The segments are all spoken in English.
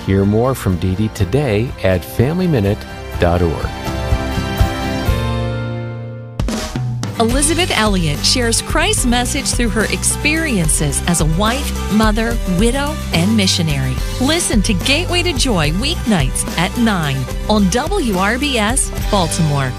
Hear more from Dee Dee today at FamilyMinute.org. Elizabeth Elliot shares Christ's message through her experiences as a wife, mother, widow, and missionary. Listen to Gateway to Joy weeknights at 9 on WRBS Baltimore.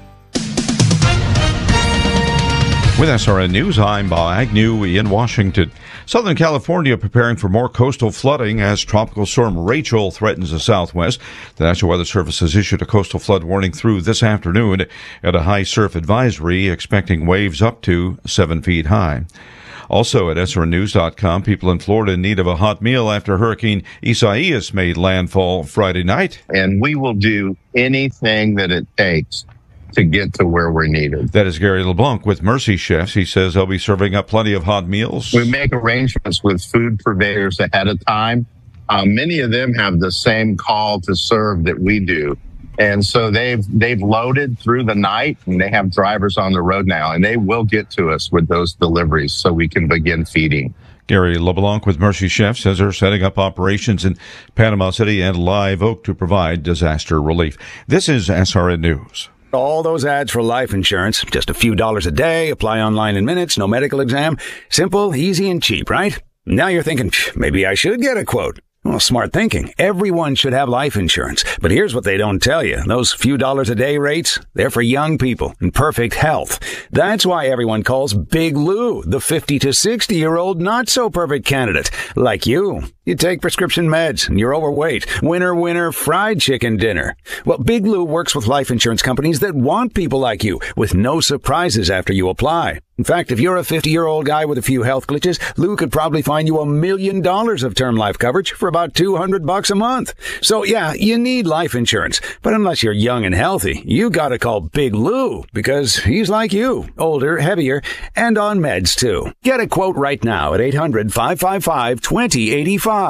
With SRN News, I'm Bob Agnew in Washington. Southern California preparing for more coastal flooding as Tropical Storm Rachel threatens the southwest. The National Weather Service has issued a coastal flood warning through this afternoon and a high surf advisory, expecting waves up to 7 feet high. Also at SRNnews.com, people in Florida in need of a hot meal after Hurricane Isaias made landfall Friday night. And we will do anything that it takes to get to where we're needed. That is Gary LeBlanc with Mercy Chefs. He says they'll be serving up plenty of hot meals. We make arrangements with food purveyors ahead of time. Many of them have the same call to serve that we do. And so they've loaded through the night, and they have drivers on the road now, and they will get to us with those deliveries so we can begin feeding. Gary LeBlanc with Mercy Chefs says they're setting up operations in Panama City and Live Oak to provide disaster relief. This is SRN News. All those ads for life insurance, just a few dollars a day, apply online in minutes, no medical exam. Simple, easy, and cheap, right? Now you're thinking, maybe I should get a quote. Well, smart thinking. Everyone should have life insurance. But here's what they don't tell you. Those few dollars a day rates, they're for young people in perfect health. That's why everyone calls Big Lou the 50 to 60-year-old not-so-perfect candidate. Like you. You take prescription meds and you're overweight. Winner, winner, fried chicken dinner. Well, Big Lou works with life insurance companies that want people like you with no surprises after you apply. In fact, if you're a 50-year-old guy with a few health glitches, Lou could probably find you $1 million of term life coverage for about $200 a month. So yeah, you need life insurance. But unless you're young and healthy, you gotta call Big Lou because he's like you, older, heavier, and on meds too. Get a quote right now at 800-555-2085.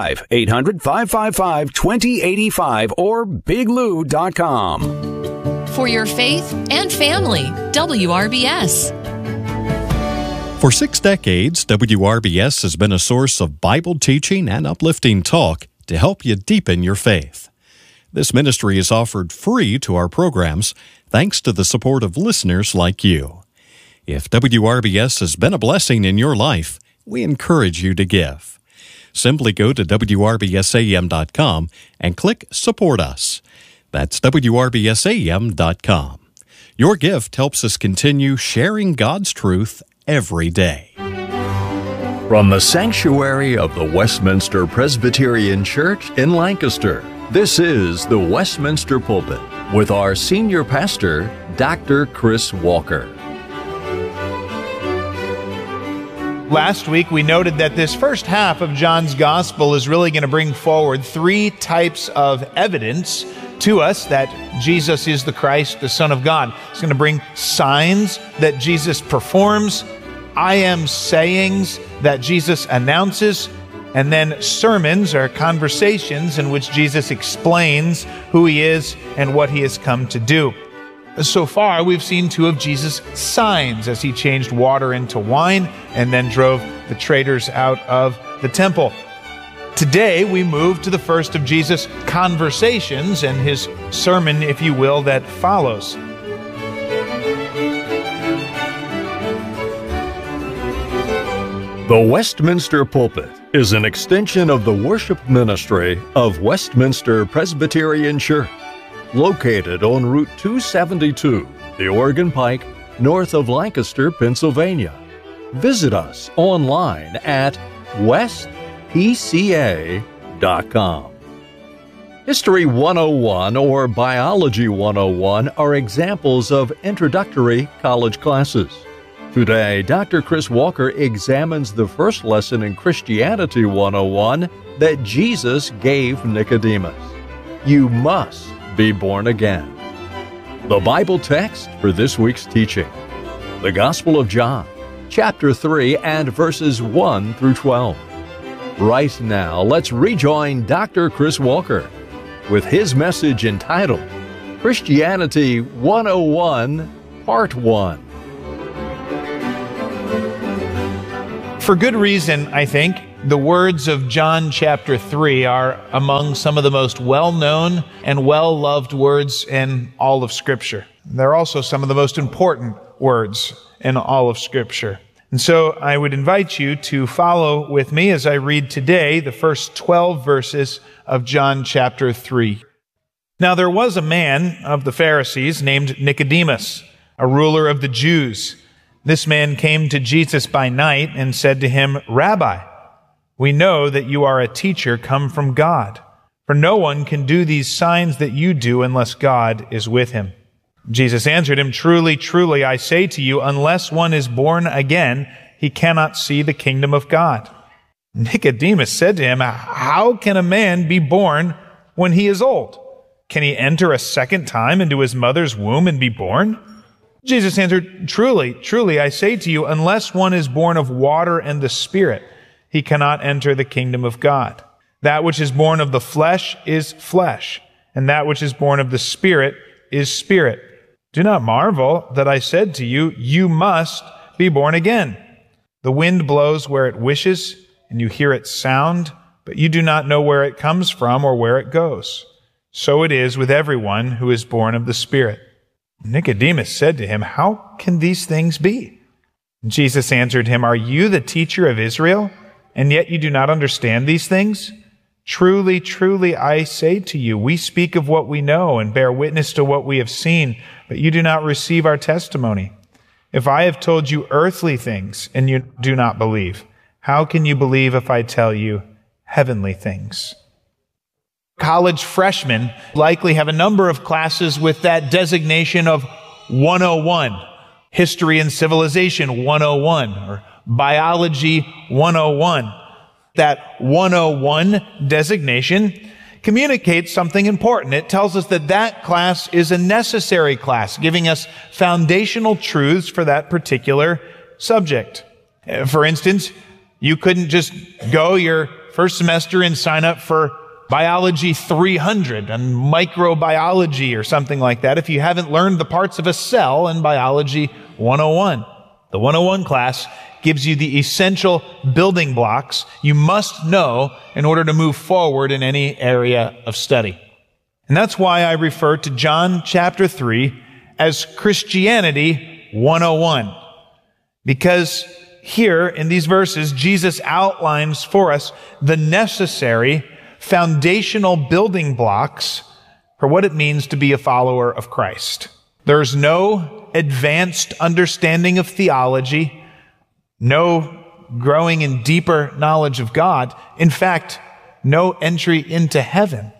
800-555-2085 or biglou.com. For your faith and family, WRBS. For 6 decades, WRBS has been a source of Bible teaching and uplifting talk to help you deepen your faith. This ministry is offered free to our programs thanks to the support of listeners like you. If WRBS has been a blessing in your life, we encourage you to give. Simply go to WRBSAM.com and click Support Us. That's WRBSAM.com. Your gift helps us continue sharing God's truth every day. From the sanctuary of the Westminster Presbyterian Church in Lancaster, this is the Westminster Pulpit with our senior pastor, Dr. Chris Walker. Last week, we noted that this first half of John's Gospel is really going to bring forward 3 types of evidence to us that Jesus is the Christ, the Son of God. It's going to bring signs that Jesus performs, I am sayings that Jesus announces, and then sermons or conversations in which Jesus explains who he is and what he has come to do. So far, we've seen 2 of Jesus' signs as he changed water into wine and then drove the traders out of the temple. Today, we move to the first of Jesus' conversations and his sermon, if you will, that follows. The Westminster Pulpit is an extension of the worship ministry of Westminster Presbyterian Church, located on Route 272, the Oregon Pike, north of Lancaster, Pennsylvania. Visit us online at westpca.com. History 101 or Biology 101 are examples of introductory college classes. Today, Dr. Chris Walker examines the first lesson in Christianity 101 that Jesus gave Nicodemus. You must be born again. The Bible text for this week's teaching: the Gospel of John, chapter 3 and verses 1 through 12. Right now, let's rejoin Dr. Chris Walker with his message entitled Christianity 101, Part 1. For good reason, I think, The words of John chapter 3 are among some of the most well-known and well-loved words in all of Scripture. They're also some of the most important words in all of Scripture. And so I would invite you to follow with me as I read today the first 12 verses of John chapter 3. Now there was a man of the Pharisees named Nicodemus, a ruler of the Jews. This man came to Jesus by night and said to him, "Rabbi, we know that you are a teacher come from God, for no one can do these signs that you do unless God is with him." Jesus answered him, "Truly, truly, I say to you, unless one is born again, he cannot see the kingdom of God." Nicodemus said to him, "How can a man be born when he is old? Can he enter a second time into his mother's womb and be born?" Jesus answered, "Truly, truly, I say to you, unless one is born of water and the Spirit, he cannot enter the kingdom of God. That which is born of the flesh is flesh, and that which is born of the Spirit is spirit. Do not marvel that I said to you, you must be born again. The wind blows where it wishes, and you hear its sound, but you do not know where it comes from or where it goes. So it is with everyone who is born of the Spirit." Nicodemus said to him, "How can these things be?" Jesus answered him, "Are you the teacher of Israel, and yet you do not understand these things? Truly, truly, I say to you, we speak of what we know and bear witness to what we have seen, but you do not receive our testimony. If I have told you earthly things and you do not believe, how can you believe if I tell you heavenly things?" College freshmen likely have a number of classes with that designation of 101, History and Civilization 101, or Biology 101. That 101 designation communicates something important. It tells us that that class is a necessary class, giving us foundational truths for that particular subject. For instance, you couldn't just go your first semester and sign up for Biology 300 and microbiology or something like that if you haven't learned the parts of a cell in Biology 101. The 101 class gives you the essential building blocks you must know in order to move forward in any area of study. And that's why I refer to John chapter 3 as Christianity 101. Because here in these verses, Jesus outlines for us the necessary foundational building blocks for what it means to be a follower of Christ. There's no advanced understanding of theology, no growing in deeper knowledge of God. In fact, no entry into heaven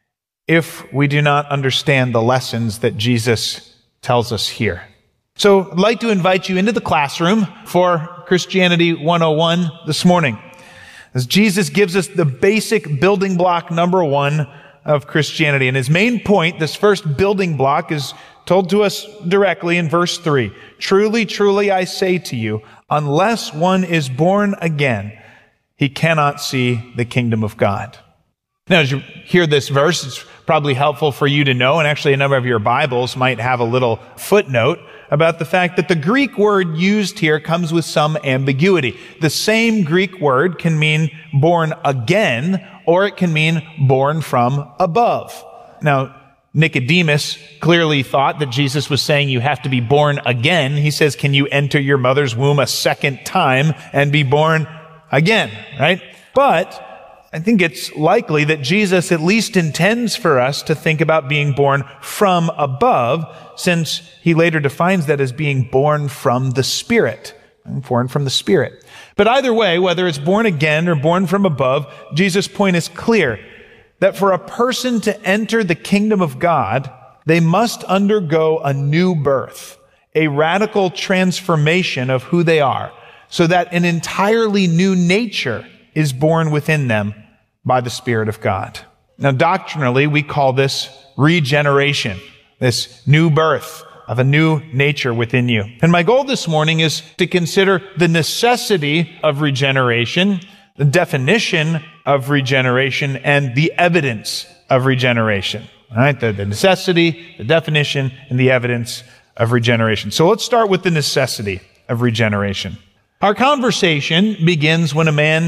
if we do not understand the lessons that Jesus tells us here. So I'd like to invite you into the classroom for Christianity 101 this morning, as Jesus gives us the basic building block number 1 of Christianity. And his main point, this first building block, is told to us directly in verse 3. "Truly, truly, I say to you, unless one is born again, he cannot see the kingdom of God." Now, as you hear this verse, it's probably helpful for you to know, and actually a number of your Bibles might have a little footnote about the fact that the Greek word used here comes with some ambiguity. The same Greek word can mean born again, or it can mean born from above. Now, Nicodemus clearly thought that Jesus was saying you have to be born again. He says, can you enter your mother's womb a second time and be born again, right? But I think it's likely that Jesus at least intends for us to think about being born from above, since he later defines that as being born from the Spirit. Born from the Spirit. But either way, whether it's born again or born from above, Jesus' point is clear, that for a person to enter the kingdom of God, they must undergo a new birth, a radical transformation of who they are, so that an entirely new nature is born within them by the Spirit of God. Now, doctrinally, we call this regeneration, this new birth of a new nature within you. And my goal this morning is to consider the necessity of regeneration, the definition of regeneration, and the evidence of regeneration. All right, the necessity, the definition, and the evidence of regeneration. So let's start with the necessity of regeneration. Our conversation begins when a man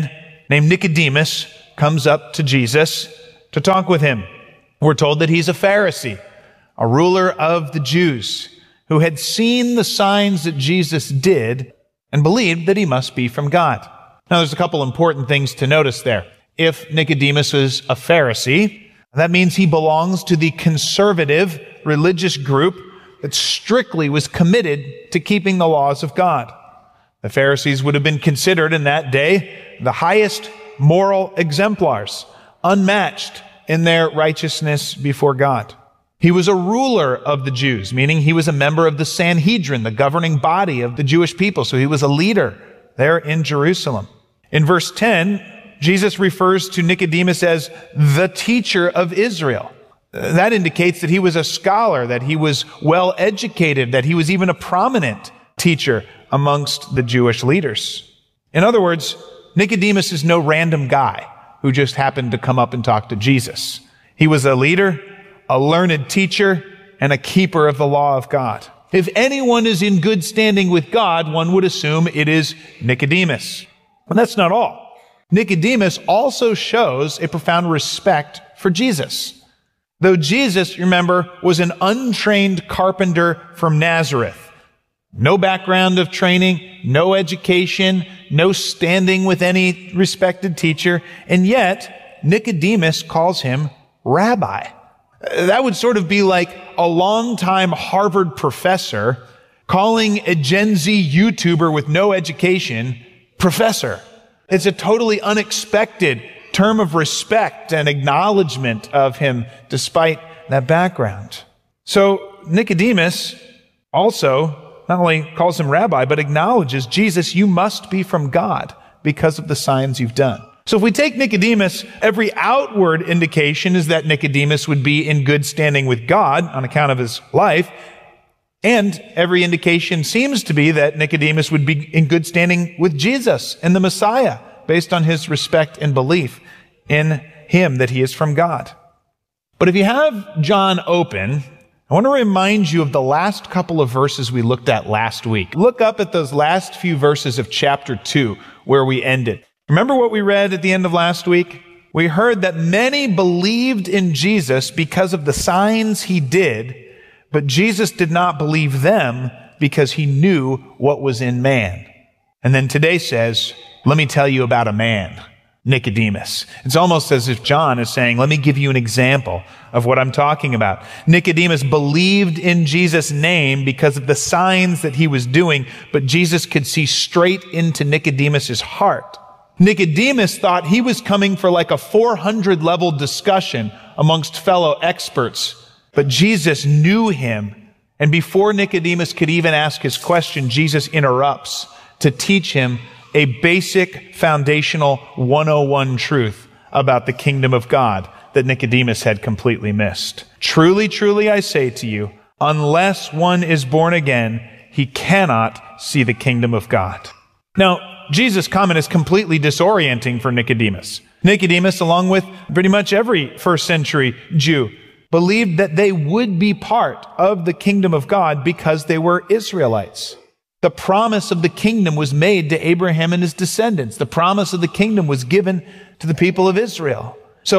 named Nicodemus comes up to Jesus to talk with him. We're told that he's a Pharisee, a ruler of the Jews, who had seen the signs that Jesus did and believed that he must be from God. Now, there's a couple important things to notice there. If Nicodemus is a Pharisee, that means he belongs to the conservative religious group that strictly was committed to keeping the laws of God. The Pharisees would have been considered in that day the highest moral exemplars, unmatched in their righteousness before God. He was a ruler of the Jews, meaning he was a member of the Sanhedrin, the governing body of the Jewish people. So he was a leader there in Jerusalem. In verse 10, Jesus refers to Nicodemus as the teacher of Israel. That indicates that he was a scholar, that he was well educated, that he was even a prominent teacher amongst the Jewish leaders. In other words, Nicodemus is no random guy who just happened to come up and talk to Jesus. He was a leader, a learned teacher, and a keeper of the law of God. If anyone is in good standing with God, one would assume it is Nicodemus. But that's not all. Nicodemus also shows a profound respect for Jesus. Though Jesus, remember, was an untrained carpenter from Nazareth. No background of training, no education, no standing with any respected teacher, and yet Nicodemus calls him rabbi. That would sort of be like a longtime Harvard professor calling a Gen Z YouTuber with no education professor. It's a totally unexpected term of respect and acknowledgement of him despite that background. So Nicodemus also not only calls him rabbi, but acknowledges, Jesus, you must be from God because of the signs you've done. So if we take Nicodemus, every outward indication is that Nicodemus would be in good standing with God on account of his life. And every indication seems to be that Nicodemus would be in good standing with Jesus and the Messiah based on his respect and belief in him that he is from God. But if you have John open, I want to remind you of the last couple of verses we looked at last week. Look up at those last few verses of chapter 2 where we ended. Remember what we read at the end of last week? We heard that many believed in Jesus because of the signs he did, but Jesus did not believe them because he knew what was in man. And then today says, let me tell you about a man, Nicodemus. It's almost as if John is saying, let me give you an example of what I'm talking about. Nicodemus believed in Jesus' name because of the signs that he was doing, but Jesus could see straight into Nicodemus's heart. Nicodemus thought he was coming for like a 400-level discussion amongst fellow experts, but Jesus knew him. And before Nicodemus could even ask his question, Jesus interrupts to teach him a basic foundational 101 truth about the kingdom of God that Nicodemus had completely missed. Truly, truly, I say to you, unless one is born again, he cannot see the kingdom of God. Now, Jesus' comment is completely disorienting for Nicodemus. Nicodemus, along with pretty much every first century Jew, believed that they would be part of the kingdom of God because they were Israelites. The promise of the kingdom was made to Abraham and his descendants. The promise of the kingdom was given to the people of Israel.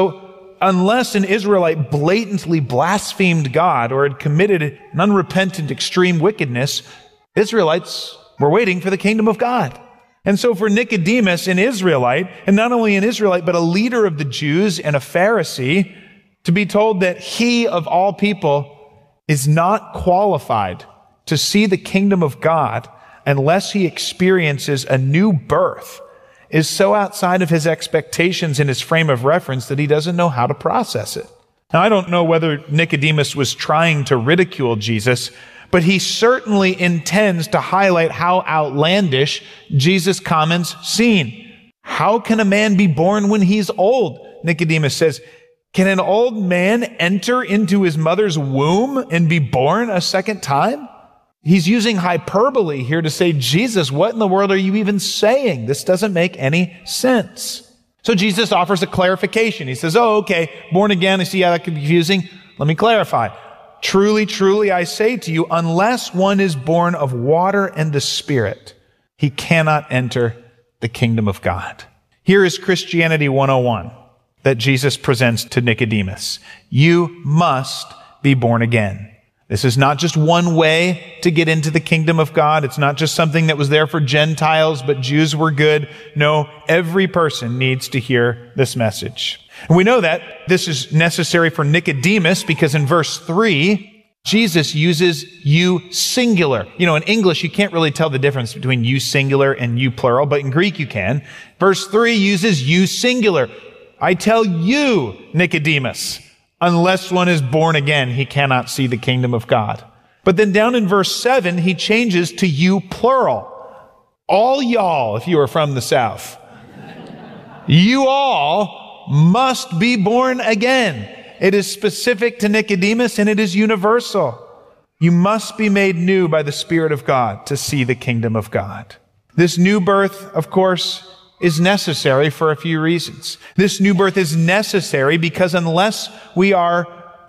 So unless an Israelite blatantly blasphemed God or had committed an unrepentant extreme wickedness, Israelites were waiting for the kingdom of God. And so for Nicodemus, an Israelite, and not only an Israelite, but a leader of the Jews and a Pharisee, to be told that he of all people is not qualified to see the kingdom of God unless he experiences a new birth is so outside of his expectations and his frame of reference that he doesn't know how to process it. Now, I don't know whether Nicodemus was trying to ridicule Jesus, but he certainly intends to highlight how outlandish Jesus' comments seem. How can a man be born when he's old? Nicodemus says, can an old man enter into his mother's womb and be born a second time? He's using hyperbole here to say, Jesus, what in the world are you even saying? This doesn't make any sense. So Jesus offers a clarification. He says, oh, okay, born again. I see how that could be confusing. Let me clarify. Truly, truly, I say to you, unless one is born of water and the Spirit, he cannot enter the kingdom of God. Here is Christianity 101 that Jesus presents to Nicodemus. You must be born again. This is not just one way to get into the kingdom of God. It's not just something that was there for Gentiles, but Jews were good. No, every person needs to hear this message. And we know that this is necessary for Nicodemus because in verse 3, Jesus uses you singular. You know, in English, you can't really tell the difference between you singular and you plural, but in Greek you can. Verse 3 uses you singular. I tell you, Nicodemus, unless one is born again, he cannot see the kingdom of God. But then down in verse 7, he changes to you plural. All y'all, if you are from the South, you all must be born again. It is specific to Nicodemus and it is universal. You must be made new by the Spirit of God to see the kingdom of God. This new birth, of course, is necessary for a few reasons. This new birth is necessary because unless we are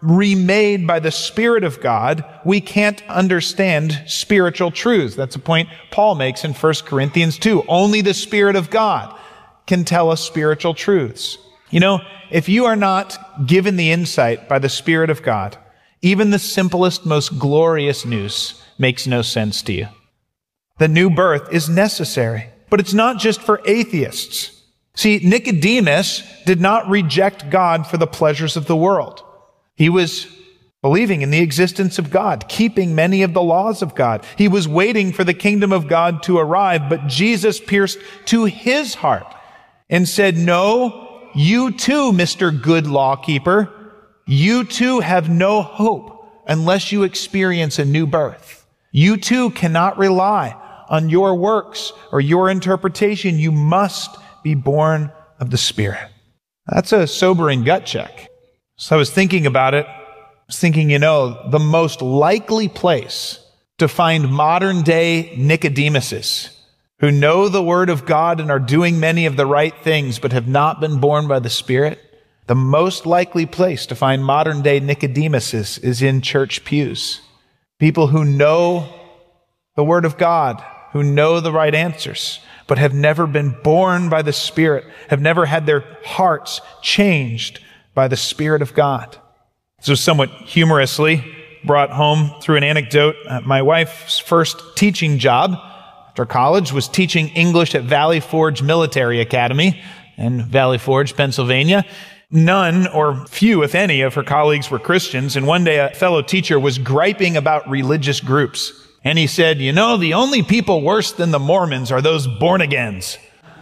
remade by the Spirit of God, we can't understand spiritual truths. That's a point Paul makes in 1 Corinthians 2. Only the Spirit of God can tell us spiritual truths. You know, if you are not given the insight by the Spirit of God, even the simplest, most glorious news makes no sense to you. The new birth is necessary, but it's not just for atheists. See, Nicodemus did not reject God for the pleasures of the world. He was believing in the existence of God, keeping many of the laws of God. He was waiting for the kingdom of God to arrive, but Jesus pierced to his heart and said, no, you too, Mr. Good Lawkeeper, you too have no hope unless you experience a new birth. You too cannot rely on your works or your interpretation. You must be born of the Spirit. That's a sobering gut check. So I was thinking about it. I was thinking, you know, the most likely place to find modern day Nicodemuses who know the Word of God and are doing many of the right things but have not been born by the Spirit, the most likely place to find modern day Nicodemuses is in church pews. People who know the Word of God, who know the right answers, but have never been born by the Spirit, have never had their hearts changed by the Spirit of God. So somewhat humorously brought home through an anecdote, my wife's first teaching job after college was teaching English at Valley Forge Military Academy in Valley Forge, Pennsylvania. None or few, if any, of her colleagues were Christians, and one day a fellow teacher was griping about religious groups. And he said, you know, the only people worse than the Mormons are those born-agains.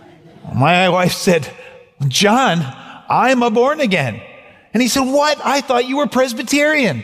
My wife said, John, I'm a born-again. And he said, what? I thought you were Presbyterian.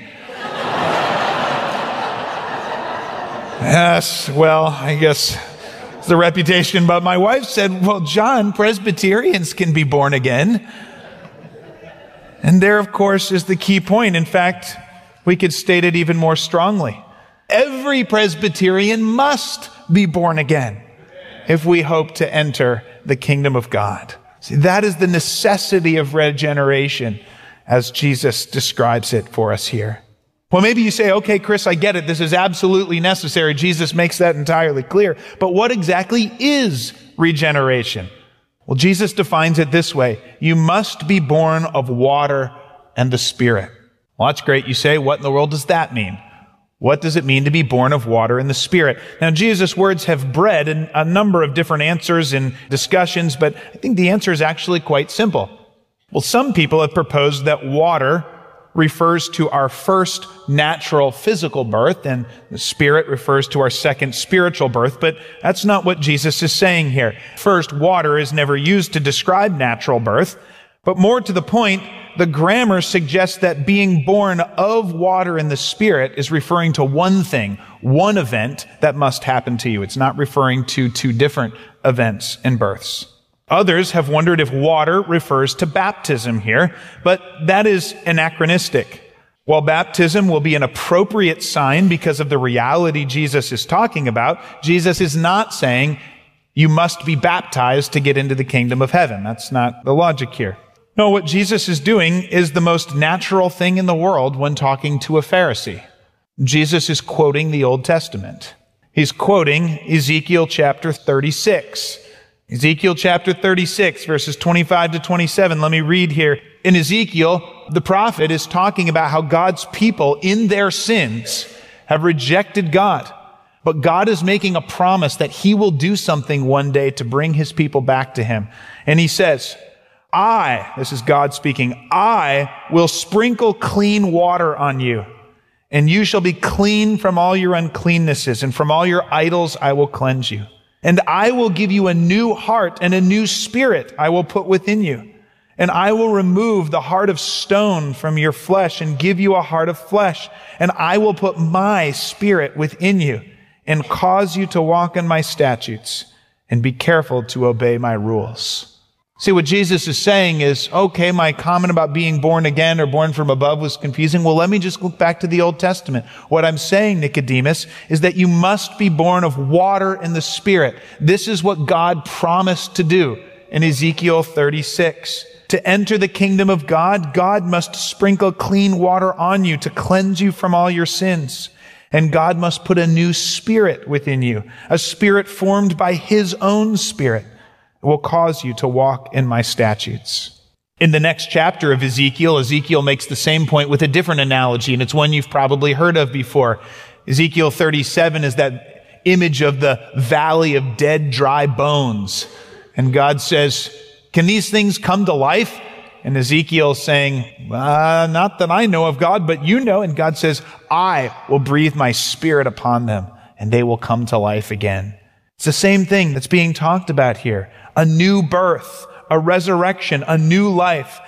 Yes, well, I guess it's the reputation. But my wife said, well, John, Presbyterians can be born again. And there, of course, is the key point. In fact, we could state it even more strongly. Every Presbyterian must be born again if we hope to enter the kingdom of God. See, that is the necessity of regeneration as Jesus describes it for us here. Well, maybe you say, okay, Chris, I get it. This is absolutely necessary. Jesus makes that entirely clear. But what exactly is regeneration? Well, Jesus defines it this way. You must be born of water and the Spirit. Well, that's great. You say, what in the world does that mean? What does it mean to be born of water and the Spirit? Now, Jesus' words have bred a number of different answers and discussions, but I think the answer is actually quite simple. Well, some people have proposed that water refers to our first natural physical birth, and the Spirit refers to our second spiritual birth, but that's not what Jesus is saying here. First, water is never used to describe natural birth, but more to the point, the grammar suggests that being born of water and the Spirit is referring to one thing, one event that must happen to you. It's not referring to two different events and births. Others have wondered if water refers to baptism here, but that is anachronistic. While baptism will be an appropriate sign because of the reality Jesus is talking about, Jesus is not saying you must be baptized to get into the kingdom of heaven. That's not the logic here. No, what Jesus is doing is the most natural thing in the world when talking to a Pharisee. Jesus is quoting the Old Testament. He's quoting Ezekiel chapter 36. Ezekiel chapter 36, verses 25 to 27. Let me read here. In Ezekiel, the prophet is talking about how God's people, in their sins, have rejected God. But God is making a promise that he will do something one day to bring his people back to him. And he says, this is God speaking, I will sprinkle clean water on you, and you shall be clean from all your uncleannesses, and from all your idols I will cleanse you. And I will give you a new heart, and a new spirit I will put within you. And I will remove the heart of stone from your flesh and give you a heart of flesh. And I will put my spirit within you and cause you to walk in my statutes and be careful to obey my rules. See, what Jesus is saying is, okay, my comment about being born again or born from above was confusing. Well, let me just look back to the Old Testament. What I'm saying, Nicodemus, is that you must be born of water and the Spirit. This is what God promised to do in Ezekiel 36. To enter the kingdom of God, God must sprinkle clean water on you to cleanse you from all your sins. And God must put a new spirit within you, a spirit formed by his own Spirit. It will cause you to walk in my statutes. In the next chapter of Ezekiel, Ezekiel makes the same point with a different analogy, and it's one you've probably heard of before. Ezekiel 37 is that image of the valley of dead, dry bones. And God says, can these things come to life? And Ezekiel saying, not that I know of, God, but you know. And God says, I will breathe my spirit upon them, and they will come to life again. It's the same thing that's being talked about here. A new birth, a resurrection, a new life.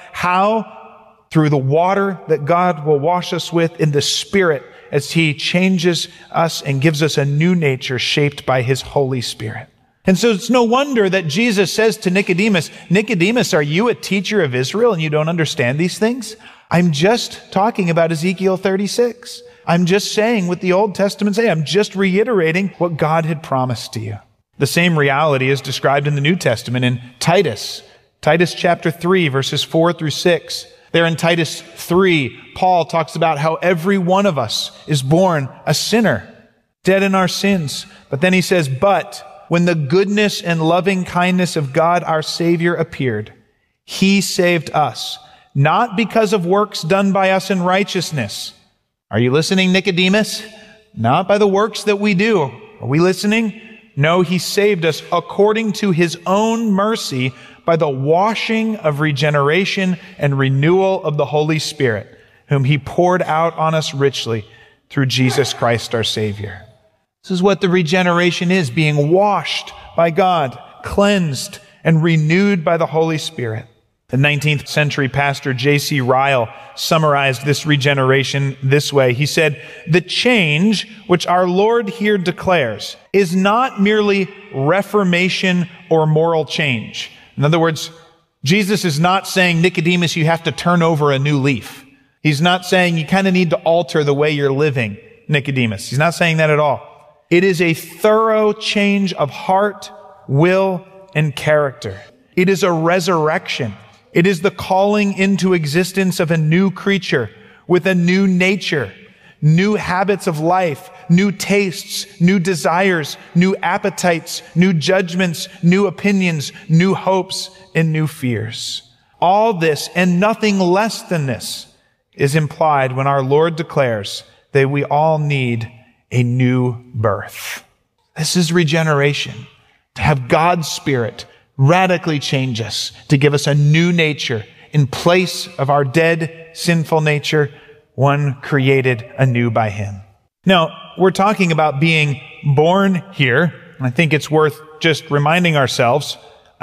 How? Through the water that God will wash us with in the Spirit as he changes us and gives us a new nature shaped by his Holy Spirit. And so it's no wonder that Jesus says to Nicodemus, Nicodemus, are you a teacher of Israel and you don't understand these things? I'm just talking about Ezekiel 36. I'm just saying what the Old Testament say. I'm just reiterating what God had promised to you. The same reality is described in the New Testament in Titus. Titus chapter 3, verses 4 through 6. There in Titus 3, Paul talks about how every one of us is born a sinner, dead in our sins. But then he says, but when the goodness and loving kindness of God our Savior appeared, he saved us, not because of works done by us in righteousness. Are you listening, Nicodemus? Not by the works that we do. Are we listening? No, he saved us according to his own mercy by the washing of regeneration and renewal of the Holy Spirit, whom he poured out on us richly through Jesus Christ our Savior. This is what the regeneration is, being washed by God, cleansed, and renewed by the Holy Spirit. The 19th century pastor J.C. Ryle summarized this regeneration this way. He said, the change which our Lord here declares is not merely reformation or moral change. In other words, Jesus is not saying, Nicodemus, you have to turn over a new leaf. He's not saying you kind of need to alter the way you're living, Nicodemus. He's not saying that at all. It is a thorough change of heart, will, and character. It is a resurrection. It is the calling into existence of a new creature with a new nature, new habits of life, new tastes, new desires, new appetites, new judgments, new opinions, new hopes, and new fears. All this and nothing less than this is implied when our Lord declares that we all need a new birth. This is regeneration. To have God's Spirit radically change us, to give us a new nature in place of our dead, sinful nature, one created anew by him. Now, we're talking about being born here, and I think it's worth just reminding ourselves,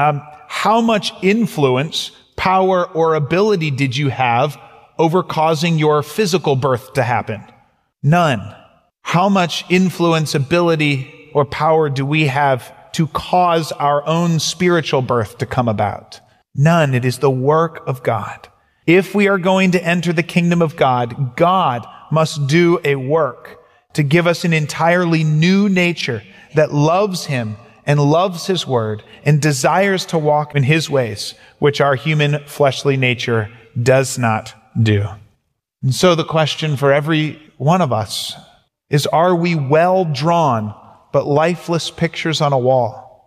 how much influence, power, or ability did you have over causing your physical birth to happen? None. How much influence, ability, or power do we have to cause our own spiritual birth to come about? None. It is the work of God. If we are going to enter the kingdom of God, God must do a work to give us an entirely new nature that loves him and loves his word and desires to walk in his ways, which our human fleshly nature does not do. And so the question for every one of us is, are we well drawn but lifeless pictures on a wall?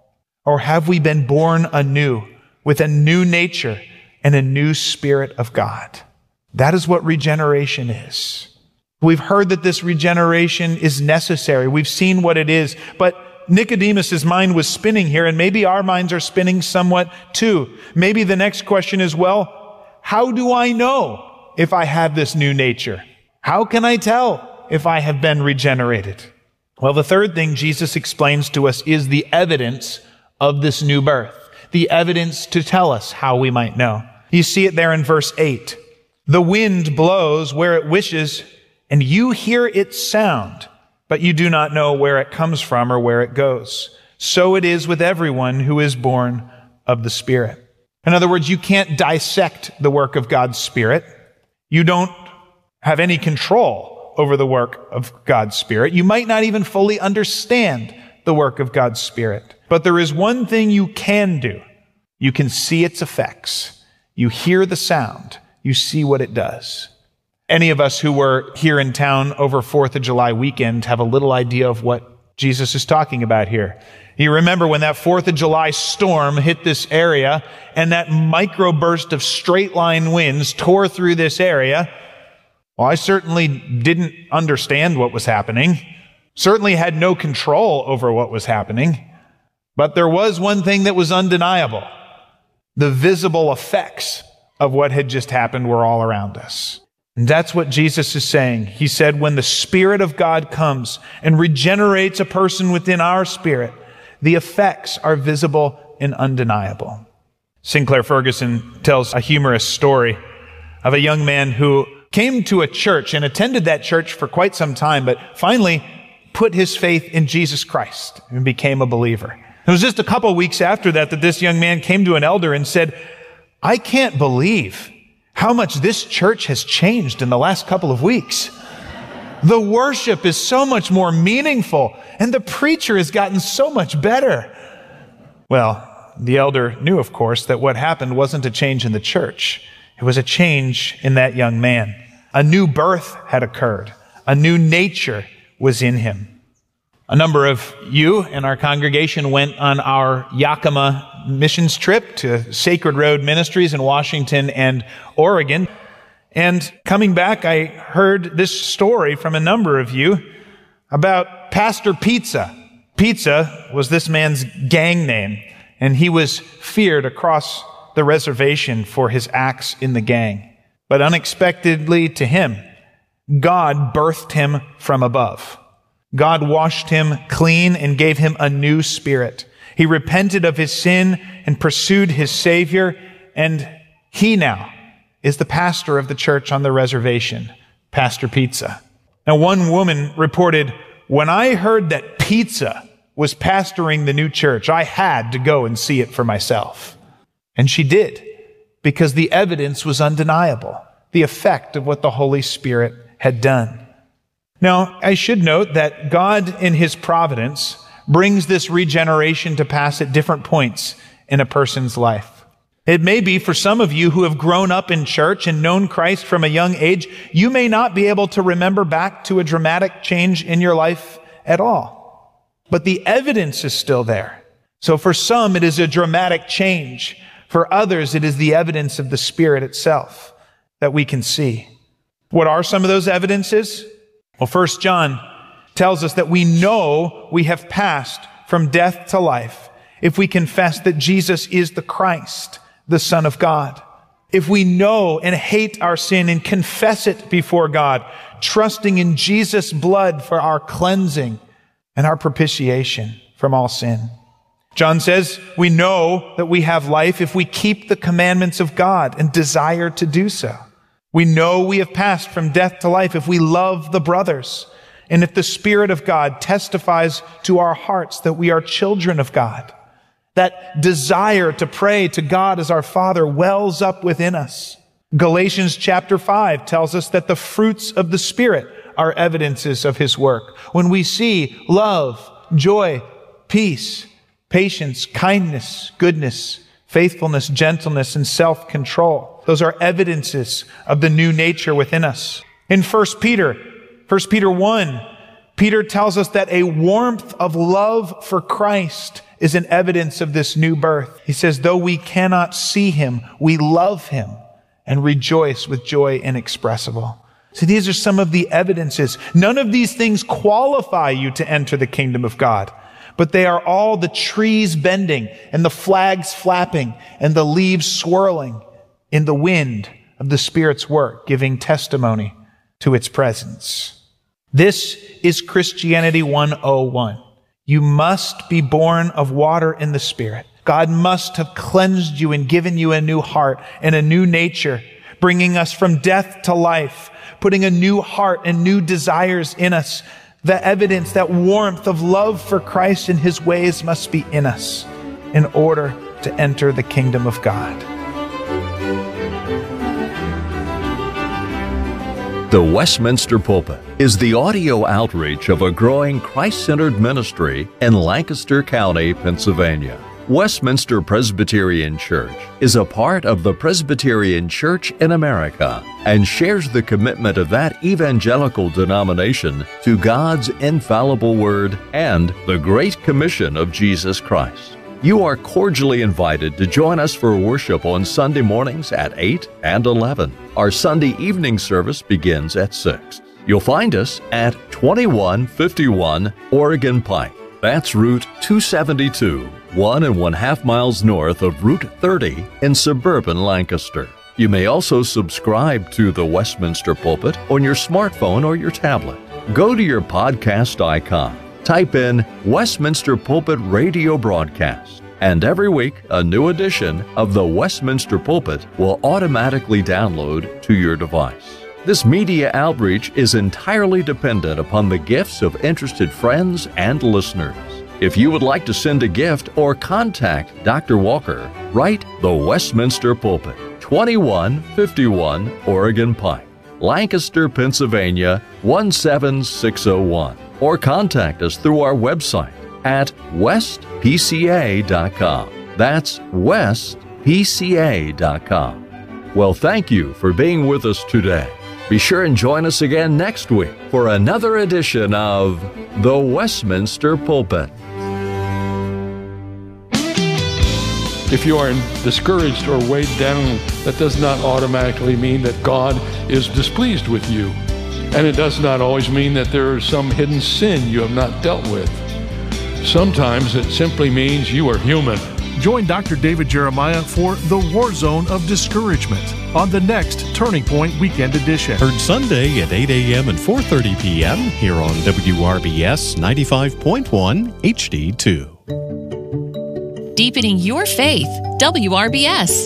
Or have we been born anew with a new nature and a new Spirit of God? That is what regeneration is. We've heard that this regeneration is necessary. We've seen what it is. But Nicodemus's mind was spinning here, and maybe our minds are spinning somewhat too. Maybe the next question is, well, how do I know if I have this new nature? How can I tell if I have been regenerated? Well, the third thing Jesus explains to us is the evidence of this new birth. The evidence to tell us how we might know. You see it there in verse 8. The wind blows where it wishes, and you hear its sound, but you do not know where it comes from or where it goes. So it is with everyone who is born of the Spirit. In other words, you can't dissect the work of God's Spirit. You don't have any control over the work of God's Spirit. You might not even fully understand the work of God's Spirit. But there is one thing you can do. You can see its effects. You hear the sound. You see what it does. Any of us who were here in town over 4th of July weekend have a little idea of what Jesus is talking about here. You remember when that 4th of July storm hit this area and that microburst of straight line winds tore through this area. Well, I certainly didn't understand what was happening. Certainly had no control over what was happening. But there was one thing that was undeniable. The visible effects of what had just happened were all around us. And that's what Jesus is saying. He said, when the Spirit of God comes and regenerates a person within our spirit, the effects are visible and undeniable. Sinclair Ferguson tells a humorous story of a young man who came to a church and attended that church for quite some time, but finally put his faith in Jesus Christ and became a believer. It was just a couple of weeks after that this young man came to an elder and said, I can't believe how much this church has changed in the last couple of weeks. The worship is so much more meaningful, and the preacher has gotten so much better. Well, the elder knew, of course, that what happened wasn't a change in the church. It was a change in that young man. A new birth had occurred. A new nature was in him. A number of you in our congregation went on our Yakima missions trip to Sacred Road Ministries in Washington and Oregon. And coming back, I heard this story from a number of you about Pastor Pizza. Pizza was this man's gang name, and he was feared across the reservation for his acts in the gang. But unexpectedly to him, God birthed him from above. God washed him clean and gave him a new spirit. He repented of his sin and pursued his Savior, and he now is the pastor of the church on the reservation, Pastor Pizza. Now, one woman reported, when I heard that Pizza was pastoring the new church, I had to go and see it for myself. And she did, because the evidence was undeniable, the effect of what the Holy Spirit had done. Now, I should note that God, in His providence, brings this regeneration to pass at different points in a person's life. It may be for some of you who have grown up in church and known Christ from a young age, you may not be able to remember back to a dramatic change in your life at all. But the evidence is still there. So for some, it is a dramatic change. For others, it is the evidence of the Spirit itself that we can see. What are some of those evidences? Well, 1 John tells us that we know we have passed from death to life if we confess that Jesus is the Christ, the Son of God. If we know and hate our sin and confess it before God, trusting in Jesus' blood for our cleansing and our propitiation from all sin. John says we know that we have life if we keep the commandments of God and desire to do so. We know we have passed from death to life if we love the brothers, and if the Spirit of God testifies to our hearts that we are children of God. That desire to pray to God as our Father wells up within us. Galatians chapter 5 tells us that the fruits of the Spirit are evidences of His work. When we see love, joy, peace, patience, kindness, goodness, faithfulness, gentleness, and self-control. Those are evidences of the new nature within us. In 1 Peter 1, Peter tells us that a warmth of love for Christ is an evidence of this new birth. He says, though we cannot see him, we love him and rejoice with joy inexpressible. So these are some of the evidences. None of these things qualify you to enter the kingdom of God, but they are all the trees bending and the flags flapping and the leaves swirling in the wind of the Spirit's work, giving testimony to its presence. This is Christianity 101. You must be born of water and the Spirit. God must have cleansed you and given you a new heart and a new nature, bringing us from death to life, putting a new heart and new desires in us. The evidence, that warmth of love for Christ and his ways must be in us in order to enter the kingdom of God. The Westminster Pulpit is the audio outreach of a growing Christ-centered ministry in Lancaster County, Pennsylvania. Westminster Presbyterian Church is a part of the Presbyterian Church in America and shares the commitment of that evangelical denomination to God's infallible Word and the Great Commission of Jesus Christ. You are cordially invited to join us for worship on Sunday mornings at 8 and 11. Our Sunday evening service begins at 6. You'll find us at 2151 Oregon Pike. That's Route 272, 1.5 miles north of Route 30 in suburban Lancaster. You may also subscribe to the Westminster Pulpit on your smartphone or your tablet. Go to your podcast icon, type in Westminster Pulpit Radio Broadcast, and every week a new edition of the Westminster Pulpit will automatically download to your device. This media outreach is entirely dependent upon the gifts of interested friends and listeners. If you would like to send a gift or contact Dr. Walker, write the Westminster Pulpit, 2151 Oregon Pike, Lancaster, Pennsylvania 17601, or contact us through our website at westpca.com. That's westpca.com. Well, thank you for being with us today. Be sure and join us again next week for another edition of The Westminster Pulpit. If you are discouraged or weighed down, that does not automatically mean that God is displeased with you. And it does not always mean that there is some hidden sin you have not dealt with. Sometimes it simply means you are human. Join Dr. David Jeremiah for The War Zone of Discouragement on the next Turning Point Weekend Edition. Heard Sunday at 8 a.m. and 4:30 p.m. here on WRBS 95.1 HD2. Deepening your faith, WRBS.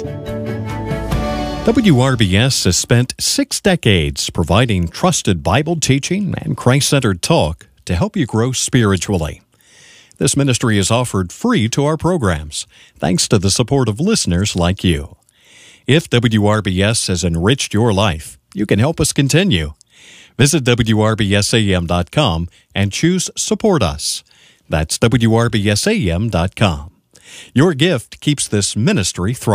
WRBS has spent 6 decades providing trusted Bible teaching and Christ-centered talk to help you grow spiritually. This ministry is offered free to our programs, thanks to the support of listeners like you. If WRBS has enriched your life, you can help us continue. Visit WRBSAM.com and choose Support Us. That's WRBSAM.com. Your gift keeps this ministry thriving.